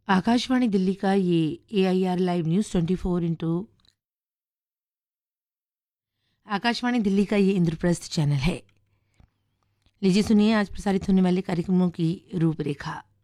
आकाशवाणी दिल्ली का ये AIR live news 24 into Akashvani Delhi का ये इंद्रप्रस्थ चैनल है। लीजिए सुनिए आज प्रसारित होने वाले कार्यक्रमों की रूपरेखा।